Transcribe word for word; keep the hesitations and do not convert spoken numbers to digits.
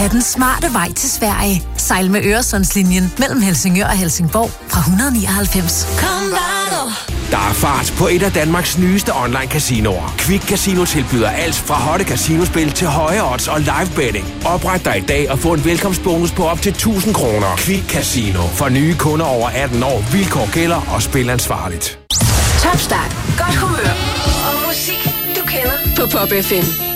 have den smarte vej til Sverige. Sejl med Øresundslinjen mellem Helsingør og Helsingborg fra et hundrede nioghalvfems. Kom bare du. Der er fart på et af Danmarks nyeste online casinoer. Quick Casino tilbyder alt fra hotte casinospil til høje odds og live betting. Opret dig i dag og få en velkomstbonus på op til tusind kroner. Quick Casino. For nye kunder over atten år. Vilkår gælder og spil ansvarligt. Topstart. Godt humør. Og musik, du kender på Pop F M.